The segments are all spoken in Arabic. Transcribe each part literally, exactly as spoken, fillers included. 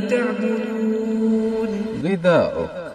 تعبدون. غذاؤك.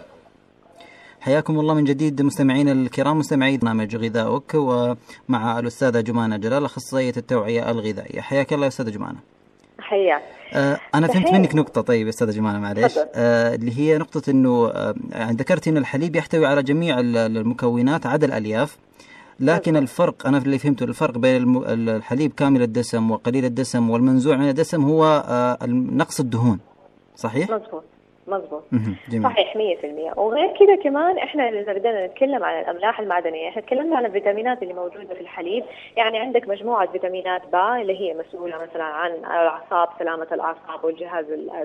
حياكم الله من جديد مستمعين الكرام، مستمعي برنامج غذاؤك، ومع الأستاذة جمانة جلال أخصائية التوعية الغذائية. حياك الله يا أستاذة جمانة. حياك. آه أنا فهمت منك نقطة، طيب يا أستاذة جمانة معليش، آه اللي هي نقطة إنه آه ذكرت إن الحليب يحتوي على جميع المكونات عدا الألياف، لكن مم. الفرق أنا في اللي فهمته الفرق بين الحليب كامل الدسم وقليل الدسم والمنزوع من الدسم هو آه نقص الدهون، صحيح؟ مظبوط مظبوط صحيح مية في المية. وغير كده كمان احنا اللي بدنا نتكلم عن الاملاح المعدنيه، احنا تكلمنا عن الفيتامينات اللي موجوده في الحليب. يعني عندك مجموعه فيتامينات با اللي هي مسؤوله مثلا عن الاعصاب، سلامه الاعصاب والجهاز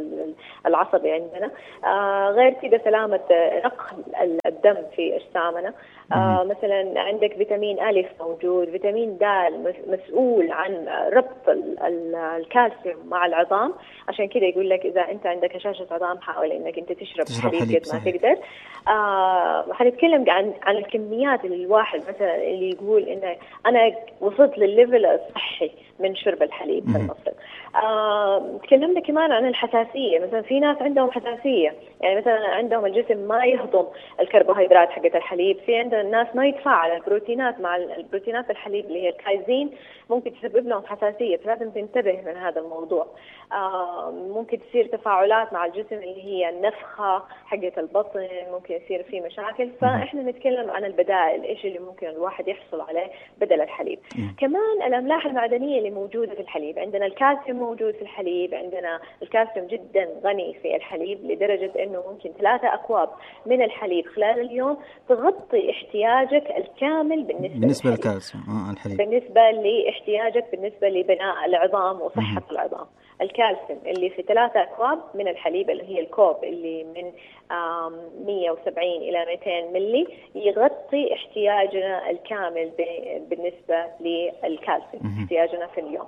العصبي عندنا. آه غير كده سلامه نقل الدم في اجسامنا. آه مثلا عندك فيتامين ألف موجود، فيتامين د مسؤول عن ربط الكالسيوم مع العظام، عشان كده يقول لك اذا انت عندك هشاشه عظام حاول انك انت تشرب, تشرب حليب قد ما تقدر. آه حنتكلم عن عن الكميات اللي الواحد مثلا اللي يقول انه انا وصلت للليفل الصحي من شرب الحليب في المفرط. آه تكلمنا كمان عن الحساسيه، مثلا في ناس عندهم حساسيه، يعني مثلا عندهم الجسم ما يهضم الكربوهيدرات حقت الحليب، في عندنا الناس ما يتفاعل البروتينات مع البروتينات الحليب اللي هي الكايزين، ممكن تسبب لهم حساسيه، فلازم تنتبه من هذا الموضوع. آه ممكن تصير تفاعلات مع الجسم اللي هي النفخه حقت البطن، ممكن يصير في مشاكل. فاحنا نتكلم عن البدائل، ايش اللي ممكن الواحد يحصل عليه بدل الحليب. كمان الاملاح المعدنيه اللي موجوده في الحليب، عندنا الكالسيوم موجود في الحليب، عندنا الكالسيوم جدا غني في الحليب لدرجه انه ممكن ثلاثة اكواب من الحليب خلال اليوم تغطي احتياجك الكامل بالنسبه بالنسبه للكالسيوم اه الحليب، بالنسبه لاحتياجك بالنسبه لبناء العظام وصحه العظام. الكالسيوم اللي في ثلاثة أكواب من الحليب اللي هي الكوب اللي من مية وسبعين إلى مئتين ملي يغطي احتياجنا الكامل بالنسبة للكالسيوم، احتياجنا في اليوم.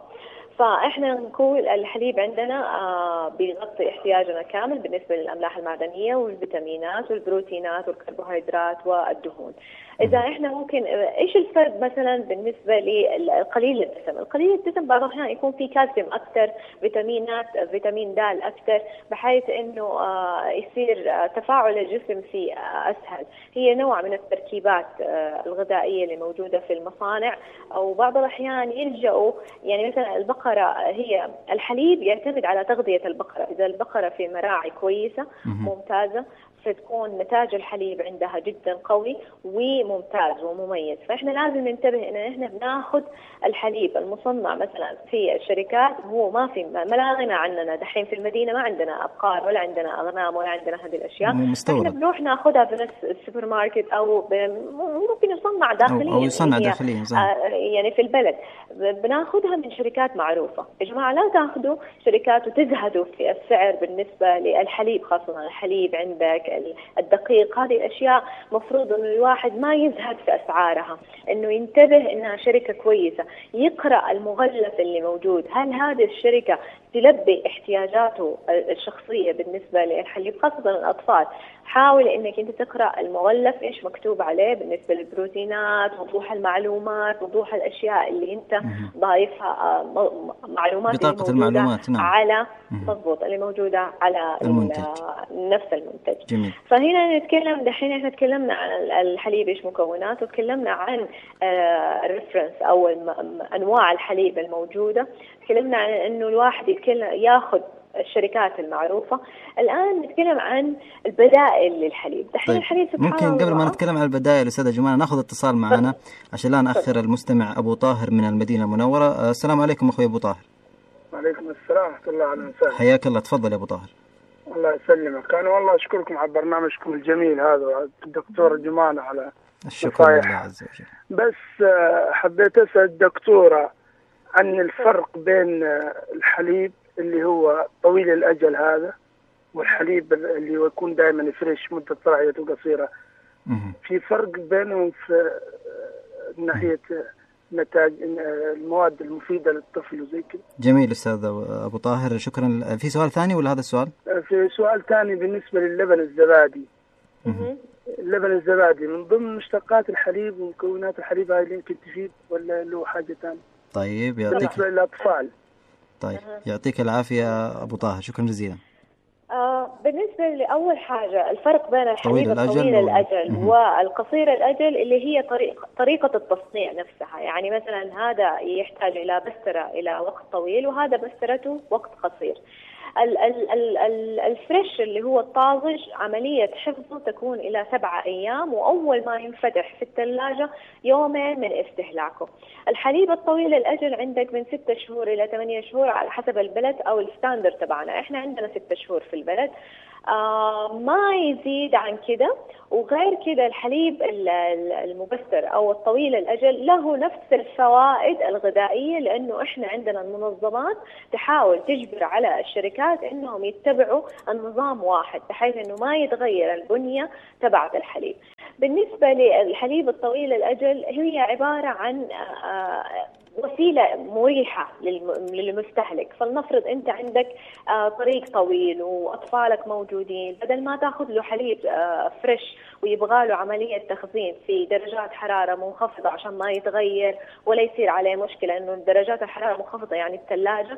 فإحنا نقول الحليب عندنا آه بيغطي احتياجنا كامل بالنسبة للأملاح المعدنية والفيتامينات والبروتينات والكربوهيدرات والدهون. إذا إحنا ممكن إيش الفرق مثلا بالنسبة لقليل الدسم؟ القليل الدسم بعض الأحيان يكون فيه كالسيوم أكثر، فيتامينات فيتامين د أكثر، بحيث إنه آه يصير آه تفاعل الجسم فيه آه أسهل. هي نوع من التركيبات آه الغذائية اللي موجودة في المصانع، أو بعض الأحيان يلجأوا يعني مثلا البقرة، هي الحليب يعتمد على تغذية البقرة. إذا البقرة في مراعي كويسة ممتازة فتكون نتاج الحليب عندها جدا قوي وممتاز ومميز. فإحنا لازم ننتبه إن إحنا بناخذ الحليب المصنع مثلا في الشركات، هو ما في ما لا غنى عننا دحين في المدينة، ما عندنا أبقار ولا عندنا أغنام ولا عندنا هذه الأشياء، إحنا بنروح ناخذها في نفس السوبر ماركت أو ممكن يصنع داخليا أو يصنع داخليا يعني في البلد، بناخذها من شركات معروفة. يا جماعة لا تاخذوا شركات وتزهدوا في السعر بالنسبة للحليب، خاصة الحليب عندك الدقيق، هذه الأشياء مفروض إنه الواحد ما يزهد في أسعارها، إنه ينتبه إنها شركة كويسة، يقرأ المغلف اللي موجود، هل هذه الشركة تلبي احتياجاته الشخصية بالنسبة للحليب، خاصة الأطفال. حاول إنك أنت تقرأ المغلف إيش مكتوب عليه بالنسبة للبروتينات، وضوح المعلومات، وضوح الأشياء اللي أنت ضايفها، معلومات بطاقة المعلومات نعم. على مضبوط اللي موجودة على المنتج. نفس المنتج. جميل. فهنا نتكلم دحين إحنا تكلمنا عن الحليب إيش مكوناته، وتكلمنا عن الريفرنس أو أنواع الحليب الموجودة، تكلمنا عن إنه الواحد يتكلم ياخذ الشركات المعروفة. الآن نتكلم عن البدائل للحليب. دحين طيب. الحليب سبحان ممكن الله قبل ما نتكلم عن البدائل أستاذة جمانة ناخذ اتصال معنا عشان لا نأخر المستمع أبو طاهر من المدينة المنورة. السلام عليكم أخوي أبو طاهر. وعليكم السلام ورحمة الله وبركاته. حياك الله، تفضل يا أبو طاهر. الله يسلمك. أنا والله أشكركم على برنامجكم الجميل هذا الدكتور جمانة على الشكر لله عز وجل. بس حبيت أسأل الدكتورة عن الفرق بين الحليب اللي هو طويل الأجل هذا والحليب اللي هو يكون دائما فريش مدة صلاحيته قصيرة، في فرق بينهم في ناحية نتاج المواد المفيدة للطفل وزي كده. جميل أستاذ أبو طاهر، شكرا. في سؤال ثاني ولا هذا السؤال؟ في سؤال ثاني بالنسبة للبن الزبادي. اللبن الزبادي من ضمن مشتقات الحليب ومكونات الحليب هاي اللي يمكن تفيد ولا له حاجة ثانية؟ طيب يعطيك بالنسبة للأطفال. طيب يعطيك العافية أبو طاهر، شكرا جزيلا. بالنسبة لأول حاجة الفرق بين الحليب طويل الطويل الأجل, الأجل والقصير الأجل اللي هي طريق طريقة التصنيع نفسها. يعني مثلا هذا يحتاج إلى بسترة إلى وقت طويل، وهذا بسترته وقت قصير. ال ال ال ال الفريش اللي هو الطازج عملية حفظه تكون إلى سبعة أيام، وأول ما ينفتح في الثلاجة يومين من استهلاكه. الحليب الطويل الأجل عندك من ستة شهور إلى ثمانية شهور على حسب البلد أو الستاندر تبعنا. إحنا عندنا ستة شهور في البلد، آه ما يزيد عن كده. وغير كده الحليب المبستر أو الطويل الأجل له نفس الفوائد الغذائية، لأنه إحنا عندنا المنظمات تحاول تجبر على الشركات إنهم يتبعوا النظام واحد بحيث إنه ما يتغير البنية تبعة الحليب. بالنسبة للحليب الطويل الأجل هي عبارة عن آه وسيلة مريحة للمستهلك. فلنفرض أنت عندك طريق طويل وأطفالك موجودين، بدل ما تأخذ له حليب فريش ويبغى له عملية تخزين في درجات حرارة منخفضة عشان ما يتغير ولا يصير عليه مشكلة إنه درجات الحرارة منخفضة يعني الثلاجة،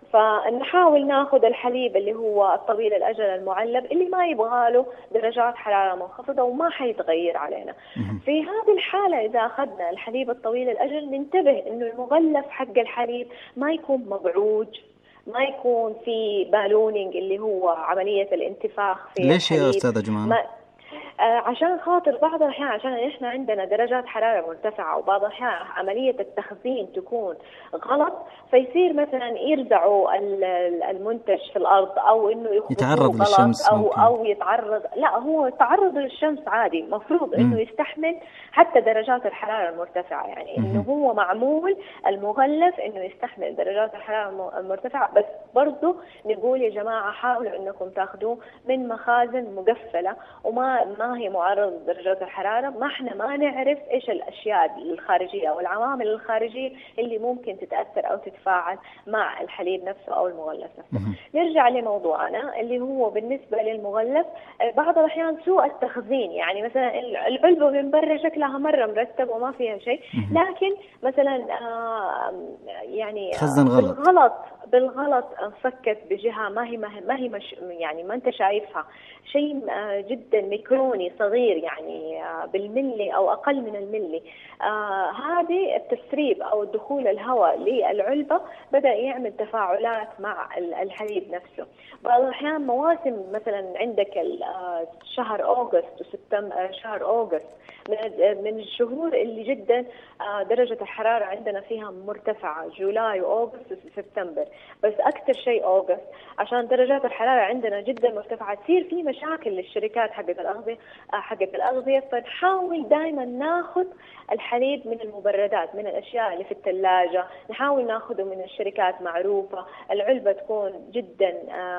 فنحاول ناخذ الحليب اللي هو الطويل الأجل المعلب اللي ما يبغى له درجات حرارة منخفضة وما حيتغير علينا. في هذه الحالة إذا أخذنا الحليب الطويل الأجل ننتبه إنه المغلف حق الحليب ما يكون مبعوج، ما يكون في بالونينج اللي هو عملية الانتفاخ في ليش الحليب. يا أستاذة جمال؟ آه عشان خاطر بعض الأحيان عشان إحنا عندنا درجات حرارة مرتفعة، وبعض الأحيان عملية التخزين تكون غلط، فيصير مثلا يرزعوا المنتج في الأرض أو إنه يتعرض للشمس أو ممكن. أو يتعرض لا هو تعرض للشمس عادي، مفروض إنه يستحمل حتى درجات الحرارة المرتفعة. يعني إنه هو معمول المغلف إنه يستحمل درجات الحرارة المرتفعة، بس برضو نقول يا جماعة حاولوا إنكم تأخذوه من مخازن مقفلة وما ما هي معرضة لدرجات الحرارة. ما احنا ما نعرف ايش الاشياء الخارجية او العوامل الخارجية اللي ممكن تتأثر او تتفاعل مع الحليب نفسه او المغلف نفسه. نرجع لموضوعنا اللي هو بالنسبة للمغلف، بعض الاحيان سوء التخزين. يعني مثلا العلبة من برا شكلها مرة مرتب وما فيها شيء، لكن مثلا آه يعني خزن غلط بالغلط بالغلط انفكت بجهة ما هي ما هي مش يعني ما انت شايفها، شيء جدا ميكروني صغير يعني بالملي او اقل من الملي. آه هذه التسريب او دخول الهواء للعلبة بدأ يعمل تفاعلات مع الحليب نفسه. بعض الاحيان مواسم مثلا عندك شهر أغسطس وسبتمبر، شهر أغسطس من الشهور اللي جدا درجة الحرارة عندنا فيها مرتفعة، جولاي وأغسطس وسبتمبر، بس أكثر شيء أغسطس عشان درجات الحرارة عندنا جدا مرتفعة تصير في مشاكل للشركات حقت الأغذية حقت الأغذية. فنحاول دائما ناخذ الحليب من المبردات، من الأشياء اللي في الثلاجة، نحاول ناخذه من الشركات معروفة. العلبة تكون جدا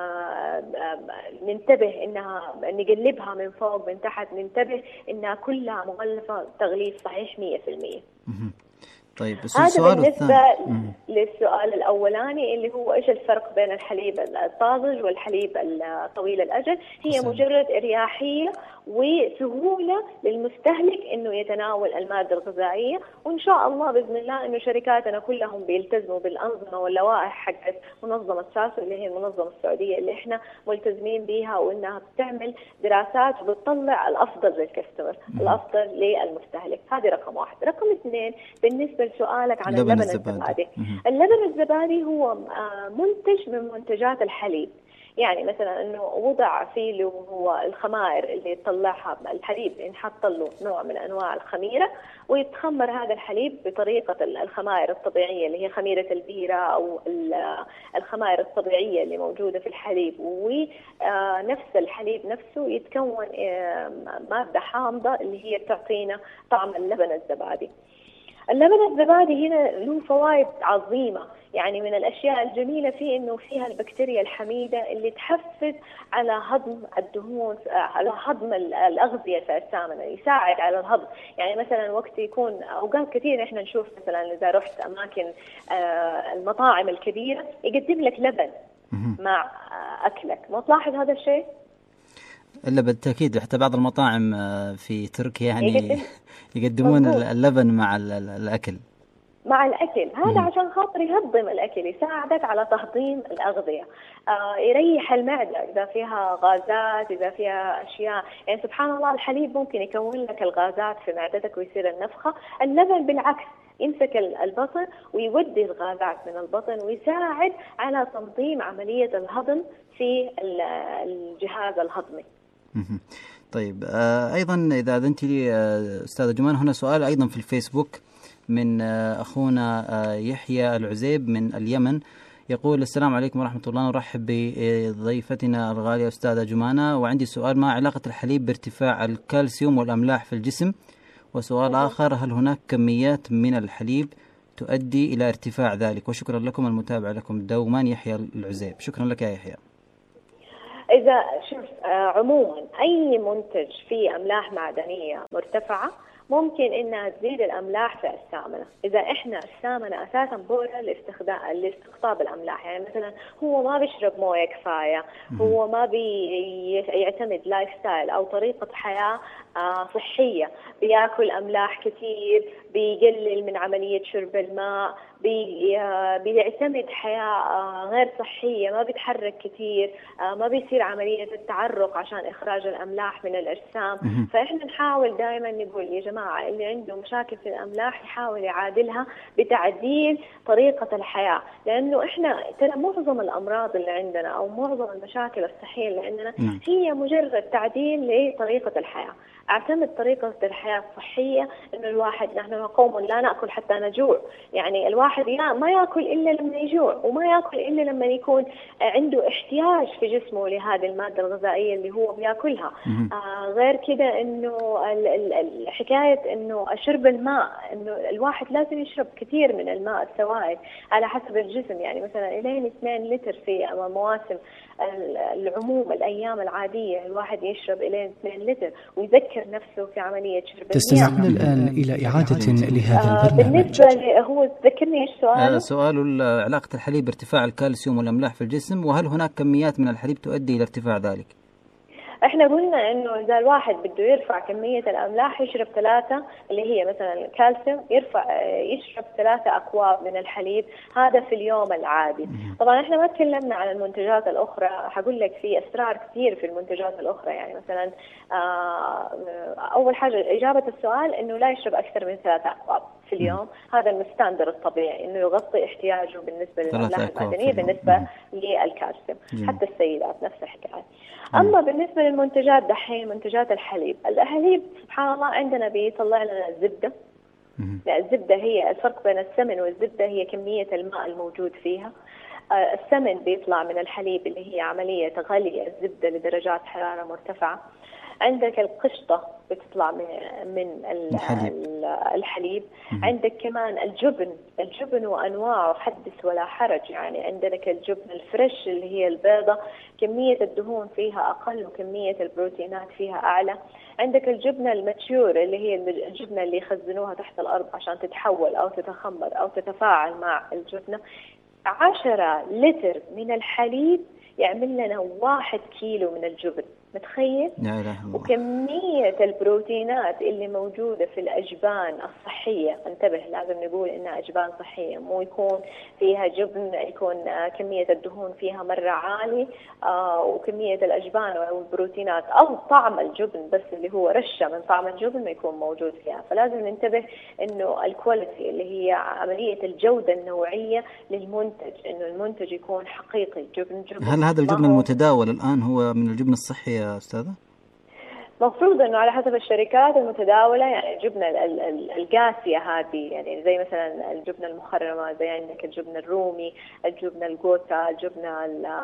ننتبه إنها نقلبها من فوق من تحت، ننتبه إنها كلها مغلفة تغليف صحيح مية في المية. طيب هذا بالنسبة للسؤال الأولاني اللي هو إيش الفرق بين الحليب الطازج والحليب الطويل الأجل. هي مجرد إريحية وسهولة للمستهلك إنه يتناول المادة الغذائية، وإن شاء الله بإذن الله إنه شركاتنا كلهم بيلتزموا بالأنظمة واللوائح حقت منظمة ساسو اللي هي المنظمة السعودية اللي إحنا ملتزمين بها، وإنها بتعمل دراسات وبتطلع الأفضل للكستمر، الأفضل للمستهلك. هذه رقم واحد. رقم اثنين بالنسبة لسؤالك عن اللبن الزبادي. اللبن الزبادي هو منتج من منتجات الحليب. يعني مثلا انه وضع فيه اللي هو الخمائر اللي يطلعها الحليب، ينحط له نوع من انواع الخميره ويتخمر هذا الحليب بطريقه الخمائر الطبيعيه اللي هي خميره البيره او الخمائر الطبيعيه اللي موجوده في الحليب، ونفس الحليب نفسه يتكون ماده حامضه اللي هي تعطينا طعم اللبن الزبادي. اللبن الزبادي هنا له فوائد عظيمة. يعني من الأشياء الجميلة فيه إنه فيها البكتيريا الحميدة اللي تحفز على هضم الدهون، على هضم الأغذية في السامنة، يساعد على الهضم. يعني مثلا وقت يكون أوقات كثير إحنا نشوف مثلا إذا رحت أماكن المطاعم الكبيرة يقدم لك لبن مع أكلك، ما تلاحظ هذا الشيء؟ إلا بالتأكيد حتى بعض المطاعم في تركيا يعني يقدمون اللبن مع الأكل. مع الأكل. هذا عشان خاطر يهضم الأكل، يساعدك على تهضيم الأغذية، آه يريح المعدة إذا فيها غازات، إذا فيها أشياء. يعني سبحان الله الحليب ممكن يكون لك الغازات في معدتك ويصير النفخة. اللبن بالعكس يمسك البطن ويودي الغازات من البطن ويساعد على تنظيم عملية الهضم في الجهاز الهضمي. طيب آه أيضا إذا أذنتي لي آه أستاذة جمان، هنا سؤال أيضا في الفيسبوك من آه أخونا آه يحيى العزيب من اليمن، يقول: السلام عليكم ورحمة الله، نرحب بضيفتنا الغالية أستاذة جمانة، وعندي سؤال: ما علاقة الحليب بارتفاع الكالسيوم والأملاح في الجسم؟ وسؤال آخر: هل هناك كميات من الحليب تؤدي إلى ارتفاع ذلك؟ وشكرا لكم، المتابع لكم دوما يحيى العزيب. شكرا لك يا يحيى. إذا شوف عموما أي منتج فيه أملاح معدنية مرتفعة ممكن إنها تزيد الأملاح في السامنة. إذا إحنا السامنة أساسا بورة لاستخدام لاستقطاب الأملاح، يعني مثلا هو ما بيشرب موية كفاية، هو ما بيعتمد لايف ستايل أو طريقة حياة صحية، بياكل أملاح كثير، بيقلل من عملية شرب الماء، بي بيعتمد حياة غير صحية، ما بيتحرك كثير، ما بيصير عملية التعرق عشان إخراج الأملاح من الأجسام. فإحنا نحاول دائما نقول يا جماعة اللي عنده مشاكل في الأملاح يحاول يعادلها بتعديل طريقة الحياة، لأنه إحنا ترى معظم الأمراض اللي عندنا أو معظم المشاكل الصحية اللي عندنا هي مجرد تعديل لطريقة الحياة. أعتمد طريقة الحياة الصحية إنه الواحد، نحن قوم لا نأكل حتى نجوع، يعني الواحد يا ما يأكل إلا لما يجوع، وما يأكل إلا لما يكون عنده احتياج في جسمه لهذه المادة الغذائية اللي هو بيأكلها. آه غير كده إنه الحكاية إنه شرب الماء، إنه الواحد لازم يشرب كثير من الماء السوائل على حسب الجسم، يعني مثلا إلين اثنين لتر في مواسم العموم الأيام العادية الواحد يشرب إلين اثنين لتر ويذكر نفسه في عملية شرب المياه. تستمعون الآن إلى إعادة لهذا آه البرنامج. بالنسبة هو ذكرني إيش سؤاله؟ آه سؤال علاقة الحليب بارتفاع الكالسيوم والأملاح في الجسم، وهل هناك كميات من الحليب تؤدي إلى ارتفاع ذلك؟ احنا قلنا انه اذا الواحد بده يرفع كمية الاملاح يشرب ثلاثة، اللي هي مثلا الكالسيوم، يرفع يشرب ثلاثة اكواب من الحليب، هذا في اليوم العادي. طبعا احنا ما تكلمنا عن المنتجات الاخرى، حقول لك في اسرار كثير في المنتجات الاخرى، يعني مثلا اول حاجة اجابة السؤال انه لا يشرب اكثر من ثلاثة اكواب في اليوم، هذا المستندر الطبيعي انه يغطي احتياجه بالنسبة للاملاح المعدنية بالنسبة للكالسيوم. حتى السيدات نفس الحكاية. أما بالنسبة للمنتجات دحين، منتجات الحليب، الحليب سبحان الله عندنا بيطلع لنا الزبدة. الزبدة هي الفرق بين السمن والزبدة هي كمية الماء الموجود فيها. السمن بيطلع من الحليب اللي هي عملية غلي الزبدة لدرجات حرارة مرتفعة. عندك القشطة بتطلع من من الحليب, الحليب. عندك كمان الجبن، الجبن وأنواعه حدث ولا حرج، يعني عندك الجبن الفريش اللي هي البيضة كمية الدهون فيها أقل وكمية البروتينات فيها أعلى. عندك الجبنة الماتيور اللي هي الجبنة اللي يخزنوها تحت الأرض عشان تتحول أو تتخمر أو تتفاعل مع الجبنة. عشرة لتر من الحليب يعمل لنا واحد كيلو من الجبن، متخيل؟ وكمية البروتينات اللي موجودة في الأجبان الصحية، انتبه لازم نقول إنها أجبان صحية، مو يكون فيها جبن يكون كمية الدهون فيها مرة عالي آه وكمية الأجبان أو البروتينات أو طعم الجبن بس اللي هو رشة من طعم الجبن ما يكون موجود فيها. فلازم ننتبه إنه الكواليتي اللي هي عملية الجودة النوعية للمنتج، إنه المنتج يكون حقيقي جبن جبن. هل هذا الجبن المتداول الآن هو من الجبن الصحي يا أستاذة؟ مفروض انه على حسب الشركات المتداولة، يعني الجبنة القاسية هذه يعني زي مثلا الجبنة المخرمة، زي عندك الجبنة الرومي، الجبنة الجوتا، الجبنة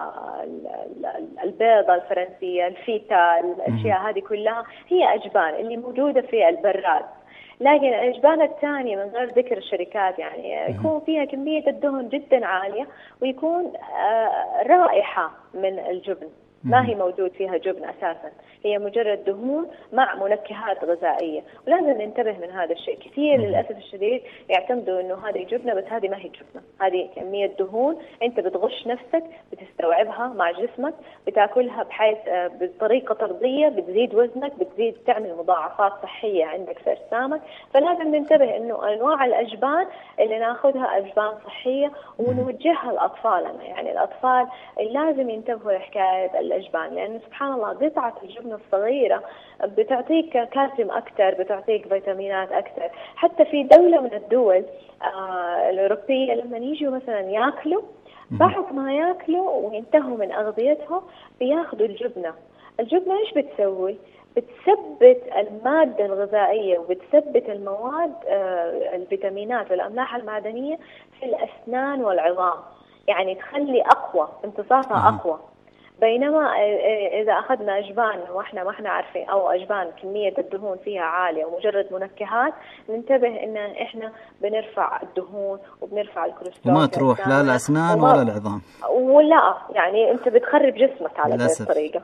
البيضة الفرنسية، الفيتا، الاشياء هذه كلها هي اجبان اللي موجودة في البراد. لكن الأجبان الثانية من غير ذكر الشركات يعني يكون فيها كمية الدهن جدا عالية ويكون رائحة من الجبن ما هي موجود فيها جبن أساسا، هي مجرد دهون مع منكهات غذائية، ولازم ننتبه من هذا الشيء. كثير للأسف الشديد يعتمدوا إنه هذه جبنة، بس هذه ما هي جبنة، هذه كمية دهون أنت بتغش نفسك، بتستوعبها مع جسمك، بتاكلها بحيث بطريقة طردية بتزيد وزنك، بتزيد تعمل مضاعفات صحية عندك في أجسامك. فلازم ننتبه إنه أنواع الأجبان اللي ناخذها أجبان صحية ونوجهها لأطفالنا. يعني الأطفال لازم ينتبهوا لحكاية الأجبان، لأن سبحان الله قطعة الجبن الصغيرة بتعطيك كالسيوم أكثر، بتعطيك فيتامينات أكثر. حتى في دولة من الدول آه الأوروبية لما يجوا مثلا يأكلوا، بعد ما يأكلوا وينتهوا من أغذيتهم بياخذوا الجبنة. الجبنة إيش بتسوي؟ بتثبت المادة الغذائية وبتثبت المواد آه الفيتامينات والأملاح المعدنية في الأسنان والعظام، يعني تخلي أقوى، امتصاصها أقوى. بينما إذا أخذنا أجبان وإحنا ما إحنا عارفين، أو أجبان كمية الدهون فيها عالية ومجرد منكهات، ننتبه إن إحنا بنرفع الدهون وبنرفع الكوليسترول وما تروح لا الأسنان ولا العظام، ولا يعني أنت بتخرب جسمك على هذه الطريقة.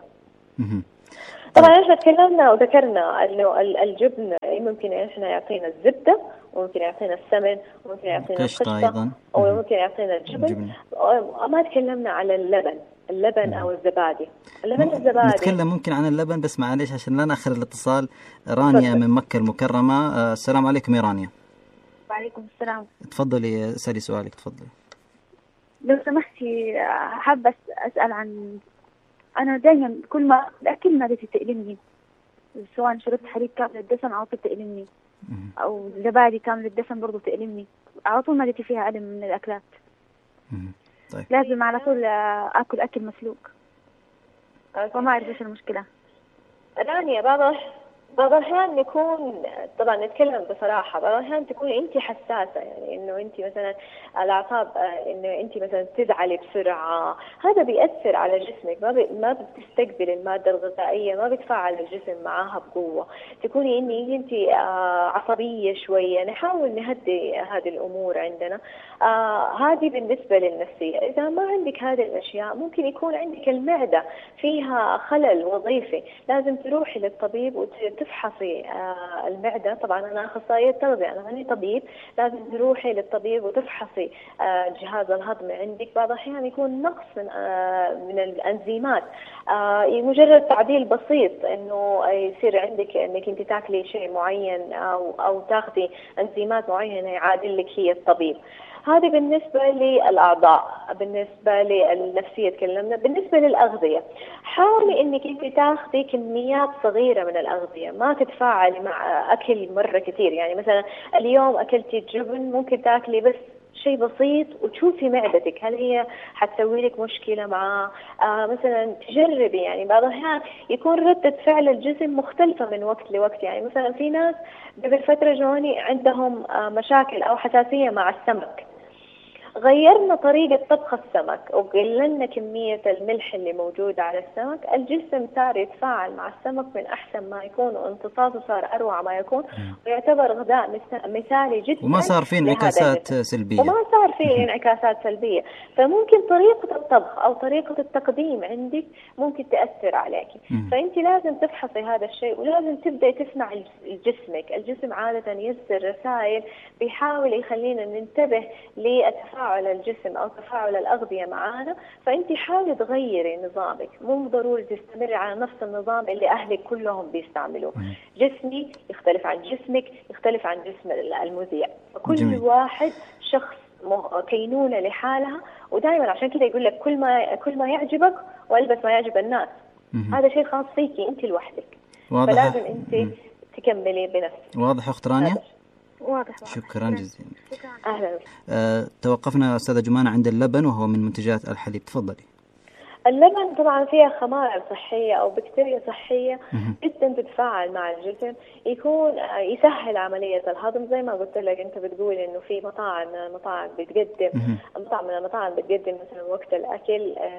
طبعا إحنا تكلمنا وذكرنا إنه الجبن ممكن إحنا يعطينا الزبدة، وممكن يعطينا السمن، وممكن يعطينا القشطة، وممكن يعطينا الجبن. ما تكلمنا على اللبن اللبن أو الزبادي. اللبن الزبادي نتكلم ممكن عن اللبن، بس معليش عشان لا نأخر الاتصال. رانيا من مكة المكرمة. آه السلام عليكم يا رانيا. وعليكم السلام. تفضلي اسألي سؤالك. تفضلي. لو سمحتي حابة أسأل عن، أنا دائما كل ما الأكل معدتي تألمني، سواء شربت حليب كامل الدسم على طول تألمني، أو زبادي كامل الدسم برضو تألمني، على طول معدتي فيها ألم من الأكلات. طيب. لازم على طول أكل أكل مسلوق، وما أعرف إيش المشكلة. رانيا بعض بعض الأحيان يكون، طبعا نتكلم بصراحة، بعض الأحيان تكون أنت حساسة، يعني إنه أنت مثلا الأعصاب، إنه أنت مثلا تزعلي بسرعة، هذا بيأثر على جسمك، ما بي ما بتستقبل المادة الغذائية، ما بتفاعل الجسم معها بقوة، تكوني إني أنت عصبية شوية. نحاول نهدي هذه الأمور عندنا. آه هذه بالنسبة للنفسية. إذا ما عندك هذه الأشياء ممكن يكون عندك المعدة فيها خلل وظيفي، لازم تروحي للطبيب وتفحصي آه المعدة. طبعا أنا أخصائية تغذية، أنا ماني طبيب، لازم تروحي للطبيب وتفحصي آه جهاز الهضم عندك. بعض الأحيان يكون نقص من, آه من الأنزيمات، آه مجرد تعديل بسيط إنه يصير عندك إنك أنت تاكلي شيء معين أو أو تاخذي أنزيمات معينة يعادل لك هي الطبيب. هذه بالنسبة للأعضاء. بالنسبة للنفسية تكلمنا. بالنسبة للأغذية، حاولي إنك أنت تاخذي كميات صغيرة من الأغذية، ما تتفاعلي مع أكل مرة كثير. يعني مثلا اليوم أكلتي الجبن، ممكن تاكلي بس شيء بسيط وتشوفي معدتك هل هي حتسوي لك مشكلة معاه. آه مثلا تجربي، يعني بعض الأحيان يكون ردة فعل الجسم مختلفة من وقت لوقت. يعني مثلا في ناس قبل فترة جوني عندهم آه مشاكل أو حساسية مع السمك، غيرنا طريقة طبخ السمك وقللنا كمية الملح اللي موجودة على السمك، الجسم صار يتفاعل مع السمك من أحسن ما يكون، وامتصاصه صار أروع ما يكون، ويعتبر غذاء مثالي جدا، وما صار فيه انعكاسات سلبية وما صار فيه انعكاسات سلبية. فممكن طريقة الطبخ أو طريقة التقديم عندك ممكن تأثر عليك، فأنت لازم تفحصي هذا الشيء، ولازم تبدأ تسمع جسمك. الجسم عادة يرسل رسائل بيحاول يخلينا ننتبه للتفاعل تفاعل الجسم أو تفاعل الأغذية معانا. فأنت حاولي تغيري نظامك، مو ضروري تستمري على نفس النظام اللي أهلك كلهم بيستعملوه. جسمي يختلف عن جسمك، يختلف عن جسم المذيع، كل جميل. واحد شخص كينونة لحالها، ودائما عشان كده يقول لك كل ما كل ما يعجبك والبس ما يعجب الناس. مم. هذا شيء خاص فيكي أنت لوحدك، فلازم أنت مم. تكملي بنفسك. واضح أخت رانيا؟ واضح. شكرا جزيلا. أهلا. أه توقفنا أستاذة جمانة عند اللبن، وهو من منتجات الحليب. تفضلي. اللبن طبعا فيها خمائر صحية أو بكتيريا صحية جدا تتفاعل مع الجسم، يكون يسهل عملية الهضم. زي ما قلت لك أنت بتقول إنه في مطاعم مطاعم بتقدم مطاعم من المطاعم بتقدم مثلا وقت الأكل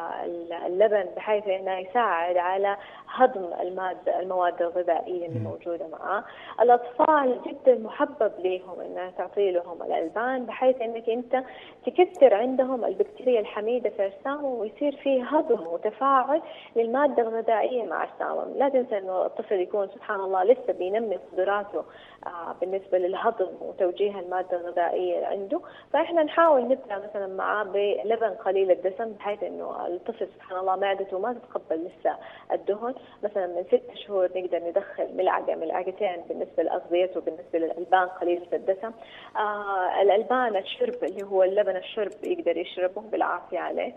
اللبن بحيث انه يساعد على هضم المادة المواد الغذائية اللي موجودة معاه. الأطفال جدا محبب لهم انه تعطي لهم الألبان بحيث انك انت تكثر عندهم البكتيريا الحميدة في أجسامهم ويصير فيه هضم وتفاعل للمادة الغذائية مع أجسامهم. لا تنسى انه الطفل يكون سبحان الله لسه بينمي قدراته بالنسبة للهضم وتوجيه المادة الغذائية عنده، فإحنا نحاول نبدأ مثلا معاه بلبن قليل الدسم بحيث إنه الطفل سبحان الله معدته ما تتقبل لسه الدهن. مثلا من ست شهور نقدر ندخل ملعقة ملعقتين بالنسبة لأغذيته بالنسبة للألبان قليلة الدسم. آه الألبان الشرب اللي هو اللبن الشرب يقدر يشربه بالعافية عليه.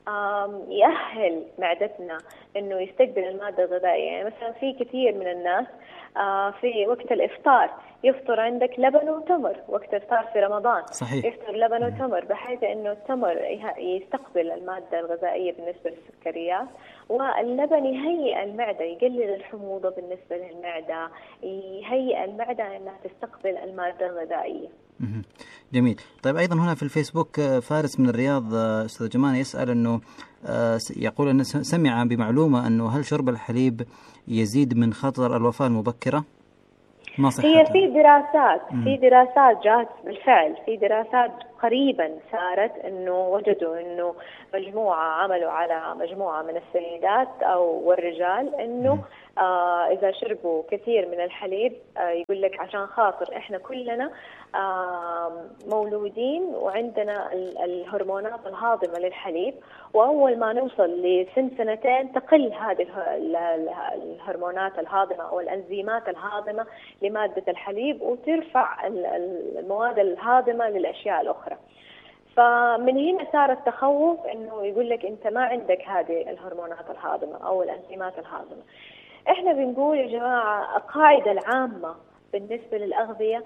يأهل معدتنا إنه يستقبل المادة الغذائية. يعني مثلا في كثير من الناس في وقت الإفطار يفطر عندك لبن وتمر، وقت الإفطار في رمضان صحيح. يفطر لبن وتمر بحيث إنه التمر يستقبل المادة الغذائية بالنسبة للسكريات، واللبن يهيئ المعدة يقلل الحموضة بالنسبة للمعدة، يهيئ المعدة إنها تستقبل المادة الغذائية. جميل. طيب أيضا هنا في الفيسبوك فارس من الرياض أستاذ جمانة يسأل أنه يقول أنه سمع بمعلومة أنه هل شرب الحليب يزيد من خطر الوفاة المبكرة؟ ما صحتها؟ هي في دراسات في دراسات جات بالفعل، في دراسات قريبا صارت انه وجدوا انه مجموعة عملوا على مجموعة من السيدات او والرجال انه آه اذا شربوا كثير من الحليب آه يقول لك عشان خاطر احنا كلنا آه مولودين وعندنا الهرمونات الهاضمة للحليب، واول ما نوصل لسن سنتين تقل هذه الهرمونات الهاضمة او الانزيمات الهاضمة لمادة الحليب وترفع المواد الهاضمة للاشياء الاخرى. فمن هنا صار التخوف انه يقول لك انت ما عندك هذه الهرمونات الهاضمة او الانزيمات الهاضمة. احنا بنقول يا جماعة القاعدة العامة بالنسبة للأغذية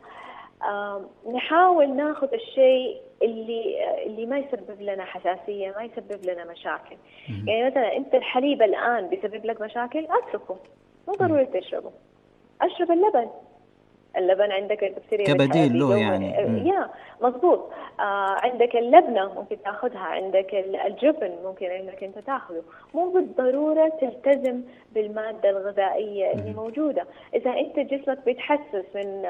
نحاول ناخذ الشيء اللي اللي ما يسبب لنا حساسية، ما يسبب لنا مشاكل. يعني مثلا انت الحليب الآن بيسبب لك مشاكل، اتركه، مو ضروري تشربه، اشرب اللبن. اللبن عندك البكتيريا كبديل له يعني. يا مضبوط. آه عندك اللبنة ممكن تاخذها، عندك الجبن ممكن انك انت تاخذه، مو بالضرورة تلتزم بالمادة الغذائية اللي موجودة. اذا انت جسمك بيتحسس من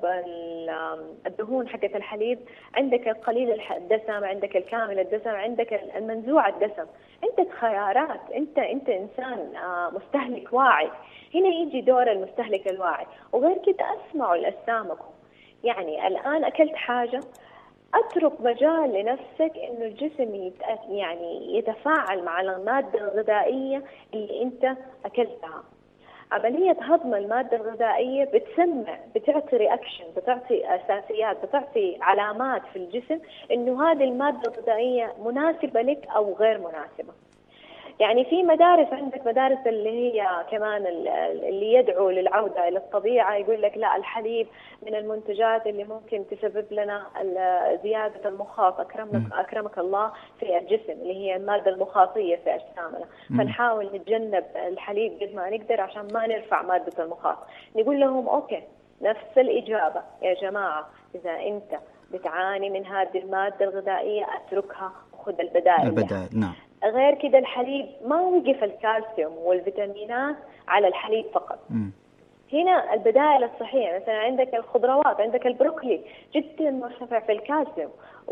الدهون حقت الحليب، عندك القليل الدسم، عندك الكامل الدسم، عندك المنزوع الدسم، عندك خيارات. انت انت انسان آه مستهلك واعي. هنا يجي دور المستهلك الواعي. وغير كده اسمعوا لأجسامكم. يعني الآن أكلت حاجة، أترك مجال لنفسك إنه الجسم يعني يتفاعل مع المادة الغذائية اللي أنت أكلتها. عملية هضم المادة الغذائية بتسمع، بتعطي رياكشن، بتعطي أساسيات، بتعطي علامات في الجسم إنه هذه المادة الغذائية مناسبة لك أو غير مناسبة. يعني في مدارس، عندك مدارس اللي هي كمان اللي يدعو للعودة إلى الطبيعة، يقول لك لا الحليب من المنتجات اللي ممكن تسبب لنا زيادة المخاط أكرمك, أكرمك الله في الجسم، اللي هي المادة المخاطية في أجسامنا. فنحاول نتجنب الحليب قد ما نقدر عشان ما نرفع مادة المخاط. نقول لهم أوكي، نفس الإجابة يا جماعة، إذا أنت بتعاني من هذه المادة الغذائية اتركها وخذ البدائل. البدائل نعم. غير كده الحليب ما وقف الكالسيوم والفيتامينات على الحليب فقط. م. هنا البدائل الصحية، مثلا عندك الخضروات، عندك البروكلي جدا مرتفع في الكالسيوم،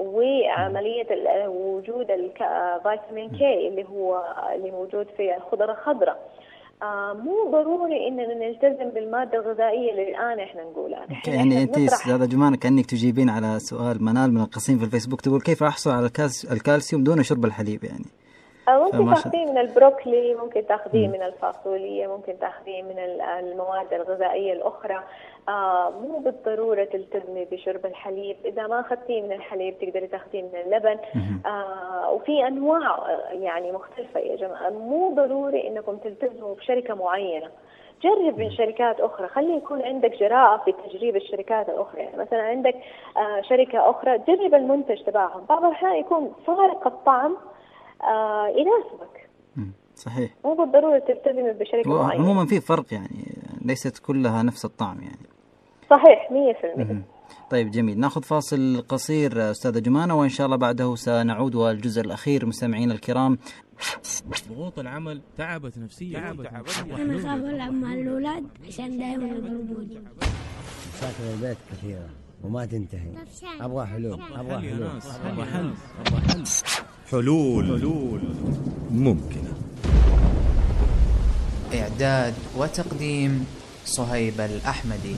وعملية وجود الفيتامين كي اللي هو اللي موجود في الخضرة الخضراء. آه مو ضروري اننا نلتزم بالماده الغذائيه اللي الان احنا نقولها. يعني انت استاذه جمانة كانك تجيبين على سؤال منال من القصيم في الفيسبوك، تقول كيف احصل على الكالسيوم دون شرب الحليب؟ يعني ممكن تاخذيه من البروكلي، ممكن تاخذيه من الفاصوليا، ممكن تاخذيه من المواد الغذائيه الاخرى. آه مو بالضروره تلتزمي بشرب الحليب. اذا ما اخذتيه من الحليب تقدري تاخذيه من اللبن. آه وفي انواع يعني مختلفه يا جماعه، مو ضروري انكم تلتزموا بشركه معينه. جرب من شركات أخرى، خلي يكون عندك جراءة في تجريب الشركات الأخرى. يعني مثلا عندك آه شركة أخرى، جرب المنتج تبعهم، بعض الأحيان يكون فارق الطعم آه يناسبك. صحيح. مو بالضرورة تلتزم بشركة معينة. عموما في فرق، يعني ليست كلها نفس الطعم يعني. صحيح مية في المية. طيب جميل، ناخذ فاصل قصير أستاذة جمانة، وإن شاء الله بعده سنعود والجزء الأخير. مستمعين الكرام، ضغوط العمل تعبت نفسيا. أنا خاف ألعب مع الأولاد عشان دائما يضربوني. مشاكل البيت كثيرة وما تنتهي. أبغى حلول، أبغى حلول، أبغى حل، أبغى حل. حلول حلول ممكنة. إعداد وتقديم صهيب الأحمدي.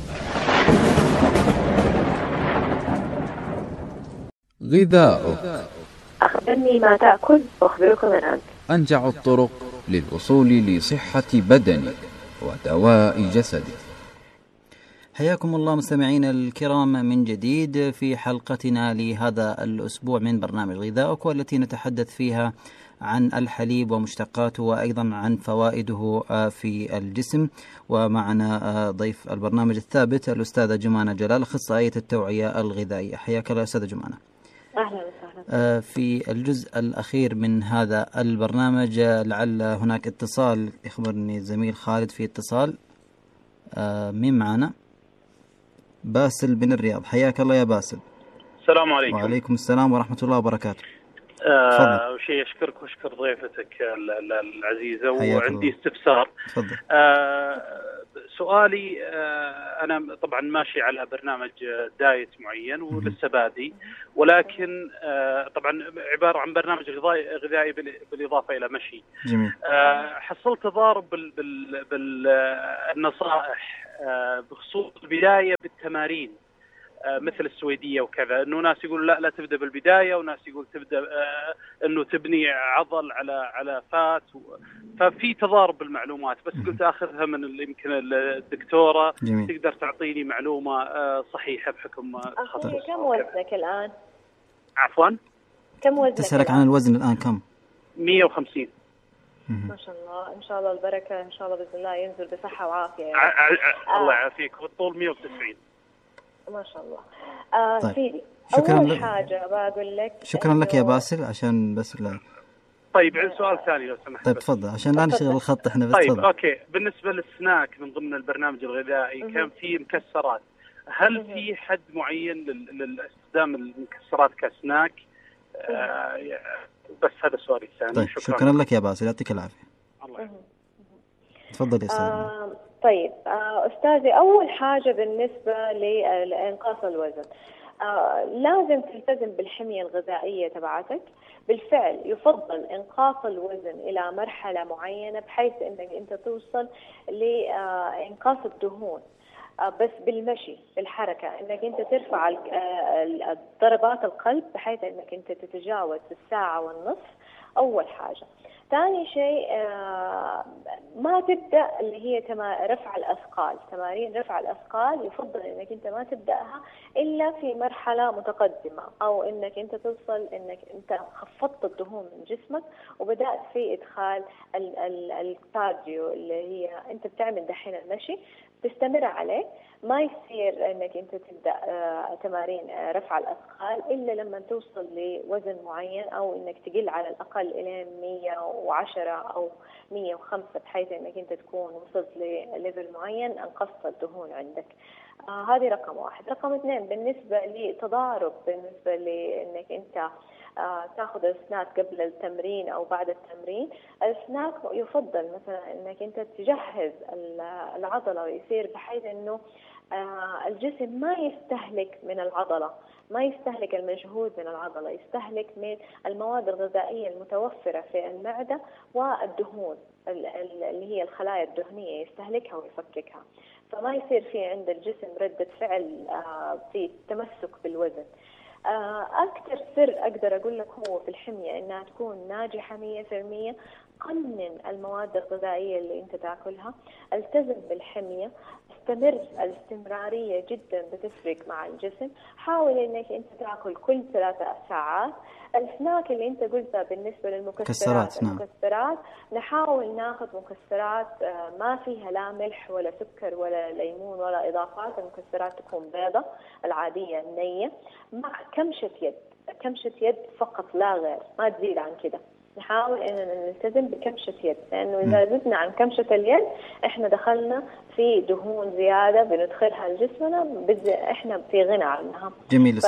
غذاؤك. أخبرني ما تأكل وأخبرك من أنت. أنجع الطرق للوصول لصحة بدنك ودواء جسدك. حياكم الله مستمعين الكرام من جديد في حلقتنا لهذا الأسبوع من برنامج غذاؤك، والتي نتحدث فيها عن الحليب ومشتقاته وأيضا عن فوائده في الجسم. ومعنا ضيف البرنامج الثابت الأستاذة جمانة جلال، أخصائية التوعية الغذائية. حياك الله أستاذة جمانة. أهلا وسهلا. في الجزء الأخير من هذا البرنامج لعل هناك اتصال، يخبرني الزميل خالد في اتصال. مين معنا؟ باسل بن الرياض. حياك الله يا باسل. السلام عليكم. وعليكم السلام ورحمة الله وبركاته. أول شيء أشكرك وأشكر ضيفتك العزيزة، وعندي استفسار. تفضل. آه سؤالي، آه أنا طبعا ماشي على برنامج دايت معين ولسه بادي، ولكن آه طبعا عبارة عن برنامج غذائي غذائي بالإضافة إلى مشي. جميل. آه حصلت تضارب بالنصائح آه بخصوص البداية بالتمارين آه مثل السويدية وكذا، انه ناس يقول لا لا تبدا بالبدايه، وناس يقول تبدا آه انه تبني عضل على على فات، ففي تضارب بالمعلومات. بس قلت اخذها من يمكن الدكتوره. جميل. تقدر تعطيني معلومه آه صحيحه بحكم أخوي كم وزنك الان؟ عفوا، كم وزنك؟ تسألك عن الوزن الان كم؟ مية وخمسين. ما شاء الله، ان شاء الله البركه، ان شاء الله باذن الله ينزل بصحه وعافيه يعني. آه. الله يعافيك. والطول مية وتسعين. ما شاء الله. آه طيب. سيدي، شكرا أول لك. حاجة بقول لك شكرا لك يا باسل، عشان بس لا. طيب عندي سؤال ثاني لو سمحت. طيب تفضل، عشان لا نشغل الخط احنا بس. طيب تفضل. اوكي، بالنسبة للسناك من ضمن البرنامج الغذائي مه. كان في مكسرات، هل مه. في حد معين للاستخدام المكسرات كسناك؟ آه بس هذا سؤالي الثاني. طيب شكرا, شكرا لك يا باسل، يعطيك العافية. الله. تفضل يا استاذ. آه طيب آه أستاذي، أول حاجة بالنسبة لإنقاص الوزن، آه لازم تلتزم بالحمية الغذائية تبعتك. بالفعل يفضل إنقاص الوزن إلى مرحلة معينة بحيث أنك أنت توصل لإنقاص الدهون، آه بس بالمشي بالحركة، أنك أنت ترفع ضربات القلب بحيث أنك أنت تتجاوز الساعة والنصف. أول حاجة. ثاني شيء، آه ما تبدأ اللي هي تما رفع الأثقال، تمارين رفع الأثقال يفضل أنك أنت ما تبدأها إلا في مرحلة متقدمة، أو أنك أنت توصل أنك أنت خفضت الدهون من جسمك وبدأت في إدخال الكارديو اللي هي أنت بتعمل دحين المشي، تستمر عليه. ما يصير انك انت تبدا آه تمارين آه رفع الاثقال الا لما توصل لوزن معين، او انك تقل على الاقل الى مية وعشرة او مية وخمسة، بحيث انك انت تكون وصلت لليفل معين انقصت الدهون عندك. آه هذه رقم واحد. رقم اثنين، بالنسبه لتضارب، بالنسبه لانك انت آه تاخذ السناك قبل التمرين او بعد التمرين، السناك يفضل مثلا انك انت تجهز العضله ويصير بحيث انه آه الجسم ما يستهلك من العضله، ما يستهلك المجهود من العضله، يستهلك من المواد الغذائيه المتوفره في المعده والدهون اللي هي الخلايا الدهنيه، يستهلكها ويفككها، فما يصير في عند الجسم ردة فعل آه في تمسك بالوزن. أكثر سر أقدر أقول لك هو في الحمية إنها تكون ناجحة مية في المية. قنن المواد الغذائية اللي أنت تأكلها، التزم بالحمية، استمر. الاستمرارية جدا بتفرق مع الجسم. حاول إنك أنت تأكل كل ثلاثة ساعات. السناك اللي أنت قلتها بالنسبة للمكسرات، المكسرات نحاول ناخذ مكسرات ما فيها لا ملح ولا سكر ولا ليمون ولا إضافات. المكسرات تكون بيضة العادية النية مع كمشة يد، كمشة يد فقط لا غير، ما تزيد عن كده. نحاول إننا نلتزم بكمشة يد، لأنه إذا زدنا عن كمشة اليد إحنا دخلنا في دهون زيادة بندخلها لجسمنا، إحنا في غنى عنها. جميل.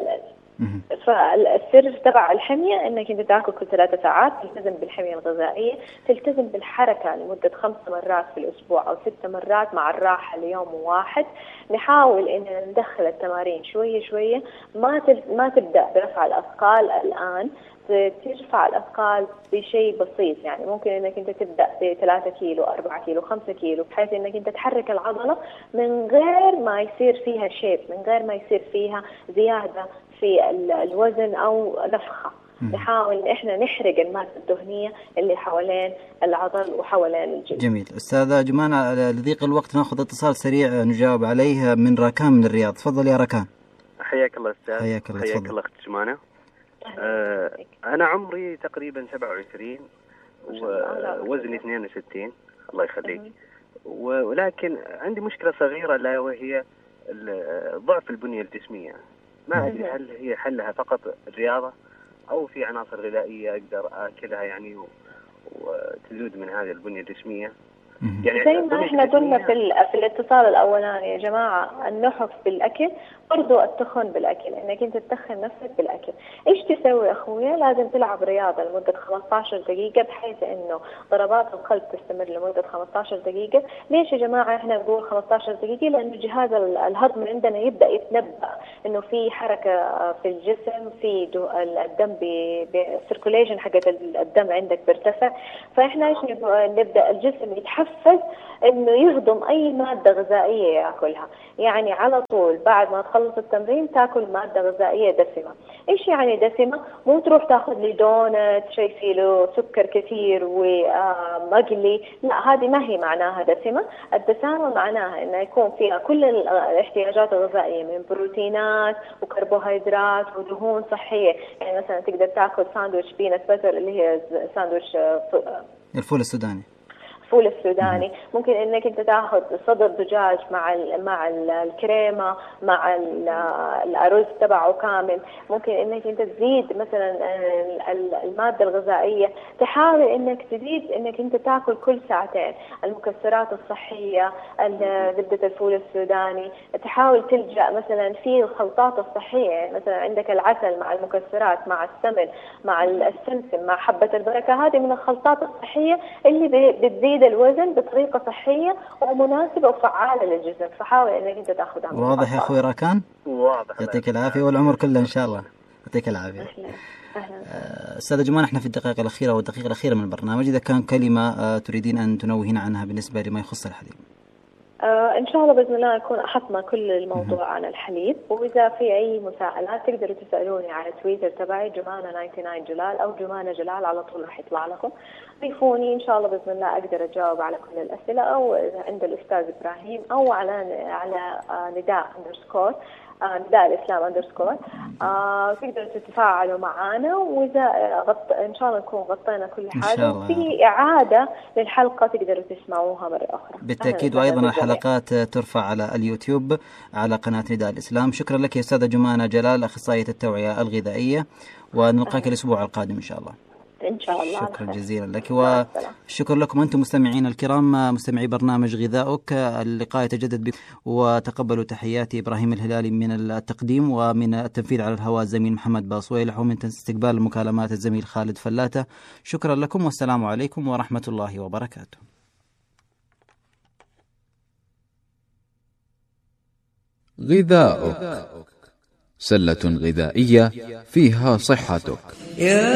فالسر تبع الحمية انك انت تاكل كل ثلاثة ساعات، تلتزم بالحمية الغذائية، تلتزم بالحركة لمدة خمس مرات في الاسبوع او ست مرات مع الراحة ليوم واحد. نحاول اننا ندخل التمارين شوية شوية، ما ما تبدأ برفع الاثقال الان، ترفع الأثقال بشيء بسيط، يعني ممكن إنك أنت تبدأ بثلاثة كيلو أربعة كيلو خمسة كيلو، بحيث إنك أنت تحرك العضلة من غير ما يصير فيها شيب، من غير ما يصير فيها زيادة في الوزن أو نفخة. نحاول إحنا نحرق المادة الدهنية اللي حوالين العضل وحوالين الجلد. جميل. أستاذة جمانة، لضيق الوقت نأخذ اتصال سريع نجاوب عليه من راكان من الرياض. تفضل يا راكان. حياك الله أستاذ. حياك الله. حياك الله أخت جمانة. آه أنا عمري تقريبا سبعة وعشرين ووزني اثنين وستين، الله يخليك، ولكن عندي مشكلة صغيرة لا وهي ضعف البنية الجسمية. ما أدري هل هي حلها فقط الرياضة أو في عناصر غذائية أقدر أكلها يعني وتزود من هذه البنية الجسمية. يعني زي ما احنا قلنا في في الاتصال الاولاني يا جماعه، النحف بالاكل برضو التخن بالاكل، انك انت تتخن نفسك بالاكل. ايش تسوي اخويا؟ لازم تلعب رياضه لمده خمسة عشر دقيقه، بحيث انه ضربات القلب تستمر لمده خمسة عشر دقيقه. ليش يا جماعه احنا نقول خمسة عشر دقيقه؟ لانه جهاز الهضم عندنا يبدا يتنبأ انه في حركه في الجسم، في الدم بالسيركوليشن حقت الدم عندك بيرتفع، فاحنا ايش نبدا الجسم يتحفز انه يهضم اي ماده غذائيه ياكلها. يعني على طول بعد ما تخلص التمرين تاكل ماده غذائيه دسمه. ايش يعني دسمه؟ مو تروح تاخذ لي دونت شيء فيه له سكر كثير ومقلي، لا، هذه ما هي معناها دسمه. الدسامه معناها انه يكون فيها كل الاحتياجات الغذائيه من بروتينات وكربوهيدرات ودهون صحيه. يعني مثلا تقدر تاكل ساندويتش بينات باتر اللي هي ساندويتش الفول السوداني، الفول السوداني. ممكن انك انت تاخذ صدر دجاج مع ال مع ال الكريمه مع ال الارز تبعه كامل. ممكن انك انت تزيد مثلا الماده الغذائيه، تحاول انك تزيد انك انت تاكل كل ساعتين المكسرات الصحيه، زبده الفول السوداني. تحاول تلجا مثلا في الخلطات الصحيه، يعني مثلا عندك العسل مع المكسرات مع السمن مع السمسم مع حبه البركه، هذه من الخلطات الصحيه اللي بتزيد الوزن بطريقة صحية ومناسبة وفعالة للجسم. فحاول انك انت تاخذها. واضح يا اخوي راكان؟ واضح. يعطيك العافية والعمر كله ان شاء الله. يعطيك العافية. أستاذة جمانة، احنا في الدقائق الأخيرة والدقيقة الأخيرة من البرنامج، إذا كان كلمة تريدين أن تنوهين عنها بالنسبة لما يخص الحليب. آه إن شاء الله بإذن الله يكون أحطنا كل الموضوع عن الحليب، وإذا في أي مساءلات تقدروا تسألوني على تويتر تبعي جمانة تسعة وتسعين جلال أو جمانة جلال، على طول راح يطلع لكم. ضيفوني إن شاء الله بإذن الله أقدر أجاوب على كل الأسئلة، أو عند الأستاذ إبراهيم، أو على على نداء أندرسكور نداء الإسلام أندرسكور. آه تقدروا تتفاعلوا معنا، وإذا غط... إن شاء الله نكون غطينا كل حاجة. وفي إعادة للحلقة تقدروا تسمعوها مرة أخرى بالتأكيد، وأيضا الحلقات ترفع على اليوتيوب على قناة نداء الإسلام. شكرا لك يا أستاذة جمانة جلال، أخصائية التوعية الغذائية، ونلقاك الأسبوع القادم إن شاء الله. إن شاء الله. شكرا جزيلا لك، وشكرا لكم أنتم مستمعين الكرام، مستمعي برنامج غذاؤك. اللقاء يتجدد بكم، وتقبلوا تحياتي إبراهيم الهلالي من التقديم، ومن التنفيذ على الهواء الزميل محمد باصويلح، ومن استقبال المكالمات الزميل خالد فلاتة. شكرا لكم والسلام عليكم ورحمة الله وبركاته. غذاؤك، سلة غذائية فيها صحتك.